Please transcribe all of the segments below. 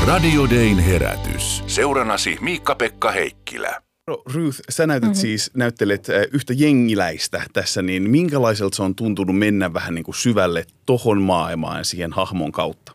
Radio Dayn herätys. Seuranasi Miikka-Pekka Heikkilä. Ruth, sä näyttelet yhtä jengiläistä tässä, niin minkälaiselta se on tuntunut mennä vähän niin kuin syvälle tohon maailmaan siihen hahmon kautta?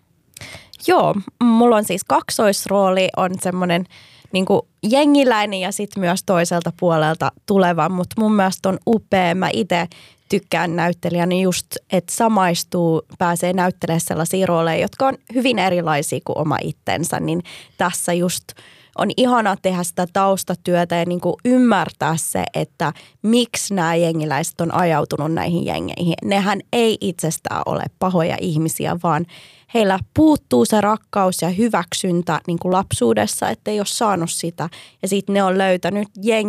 Joo, mulla on siis kaksoisrooli, on semmoinen niin kuin jengiläinen ja sitten myös toiselta puolelta tuleva, mutta mun mielestä on upea. Mä itse tykkään näyttelijänä just, että samaistuu, pääsee näyttelemään sellaisia rooleja, jotka on hyvin erilaisia kuin oma itsensä, niin tässä just on ihana tehdä sitä taustatyötä ja niin kuin ymmärtää se, että miksi nämä jengiläiset on ajautunut näihin jengeihin. Nehän ei itsestään ole pahoja ihmisiä, vaan heillä puuttuu se rakkaus ja hyväksyntä niin kuin lapsuudessa, ettei ole saanut sitä. Ja sitten ne on löytänyt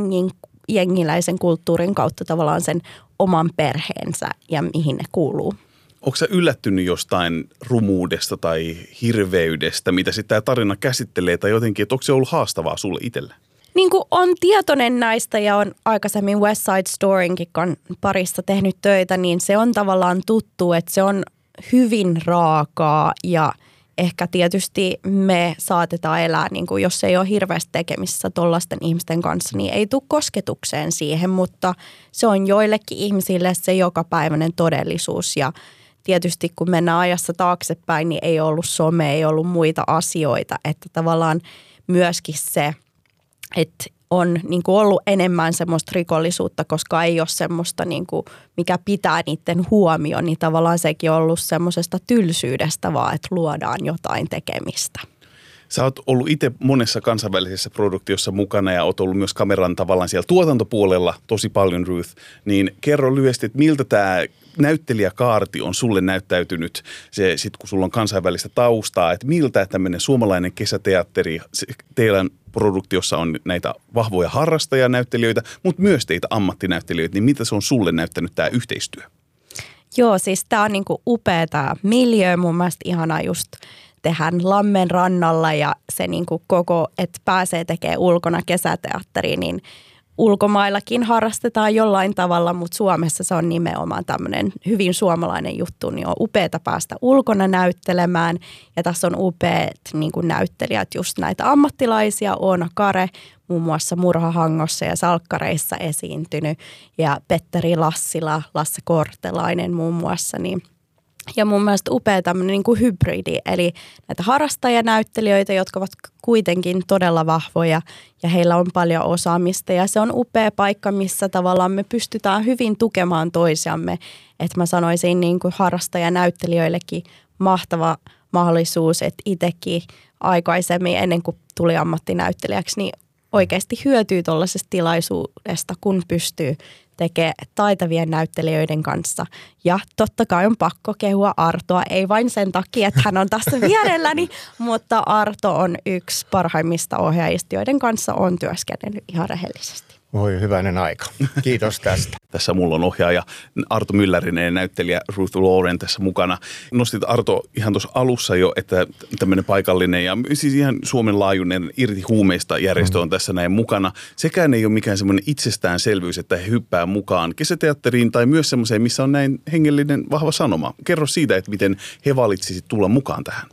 jengiläisen kulttuurin kautta tavallaan sen oman perheensä ja mihin ne kuuluu. Onko sä yllättynyt jostain rumuudesta tai hirveydestä, mitä sitten tämä tarina käsittelee, tai jotenkin, että onko se ollut haastavaa sulle itselle? Niin kuin on tietoinen näistä ja on aikaisemmin West Side Storynkin parissa tehnyt töitä, niin se on tavallaan tuttu, että se on hyvin raakaa ja ehkä tietysti me saatetaan elää, niin kuin jos ei ole hirveästi tekemisissä tollaisten ihmisten kanssa, niin ei tule kosketukseen siihen, mutta se on joillekin ihmisille se jokapäiväinen todellisuus ja tietysti kun mennään ajassa taaksepäin, niin ei ollut some, ei ollut muita asioita, että tavallaan myöskin se, että on niin kuin ollut enemmän semmoista rikollisuutta, koska ei ole semmoista, niin kuin, mikä pitää niiden huomioon, niin tavallaan sekin on ollut semmoisesta tylsyydestä vaan, että luodaan jotain tekemistä. Sä oot ollut itse monessa kansainvälisessä produktiossa mukana ja oot ollut myös kameran tavallaan siellä tuotantopuolella tosi paljon, Ruth. Niin kerro lyhyesti, että miltä tämä näyttelijäkaarti on sulle näyttäytynyt, se, sit kun sulla on kansainvälistä taustaa, että miltä tämmöinen suomalainen kesäteatteri, teidän produktiossa on näitä vahvoja harrastajanäyttelijöitä, mutta myös teitä ammattinäyttelijöitä, niin mitä se on sulle näyttänyt tämä yhteistyö? Joo, siis tämä on niinku upea tämä miljöö, mun mielestä ihanaa just tehdään Lammen rannalla ja se niinku koko, että pääsee tekemään ulkona kesäteatteriin, niin ulkomaillakin harrastetaan jollain tavalla, mutta Suomessa se on nimenomaan tämmöinen hyvin suomalainen juttu, niin on upeata päästä ulkona näyttelemään. Ja tässä on upeat niin kuin näyttelijät, just näitä ammattilaisia, Oona Kare, muun muassa Murhahangossa ja Salkkareissa esiintynyt, ja Petteri Lassila, Lasse Kortelainen muun muassa, niin ja mun mielestä upea tämmöinen niin kuin hybridi, eli näitä harrastajanäyttelijöitä, jotka ovat kuitenkin todella vahvoja ja heillä on paljon osaamista. Ja se on upea paikka, missä tavallaan me pystytään hyvin tukemaan toisiamme. Että mä sanoisin niin kuin harrastajanäyttelijöillekin mahtava mahdollisuus, että itsekin aikaisemmin ennen kuin tuli ammattinäyttelijäksi, niin oikeasti hyötyy tuollaisesta tilaisuudesta, kun pystyy tekee taitavien näyttelijöiden kanssa. Ja totta kai on pakko kehua Artoa, ei vain sen takia, että hän on tässä vierelläni, mutta Arto on yksi parhaimmista ohjaajista, joiden kanssa on työskennellyt ihan rehellisesti. Voi hyvänen aika. Kiitos tästä. Tässä mulla on ohjaaja Arto Myllärinen ja näyttelijä Ruth Lauren tässä mukana. Nostit Arto ihan tuossa alussa jo, että tämmöinen paikallinen ja siis ihan Suomen laajuinen Irti huumeista järjestö on tässä näin mukana. Sekään ei ole mikään semmoinen itsestäänselvyys, että he hyppää mukaan kesäteatteriin tai myös semmoiseen, missä on näin hengellinen vahva sanoma. Kerro siitä, että miten he valitsisivat tulla mukaan tähän.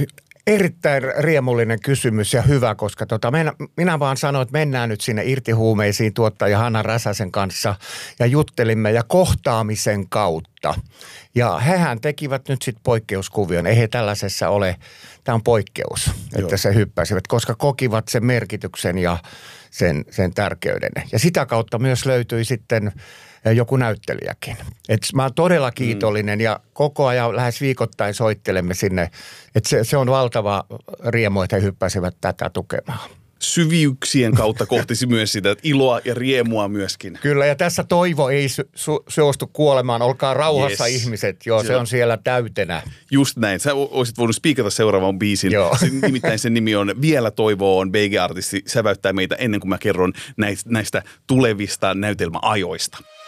Erittäin riemullinen kysymys ja hyvä, koska minä vaan sanoin, että mennään nyt sinne irtihuumeisiin tuottaja Hanna Räsäsen kanssa ja juttelimme ja kohtaamisen kautta. Ja hehän tekivät nyt sitten poikkeuskuvion. Ei he tällaisessa ole, tämä on poikkeus, että se hyppäsivät, koska kokivat sen merkityksen ja sen tärkeyden. Ja sitä kautta myös löytyi sitten joku näyttelijäkin. Et mä oon todella kiitollinen ja koko ajan lähes viikoittain soittelemme sinne, että se on valtava riemu, että he hyppäsivät tätä tukemaan. Syvyyksien kautta kohtisi myös sitä, että iloa ja riemua myöskin. Kyllä, ja tässä toivo ei suostu kuolemaan. Olkaa rauhassa ihmiset. Joo, se on siellä täytenä. Just näin. Sä olisit voinut spiikata seuraavan biisin. Joo. Nimittäin sen nimi on Vielä toivoa on BG-artisti. Säväyttää meitä ennen kuin mä kerron näistä tulevista näytelmäajoista.